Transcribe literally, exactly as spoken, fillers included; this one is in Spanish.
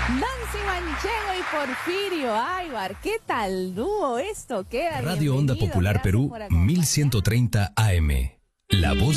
Nancy Manchego y Porfirio Aybar, ¿qué tal dúo esto? Queda Radio Onda bienvenido. Popular Gracias Perú, por acompañarnos. mil ciento treinta A M. La voz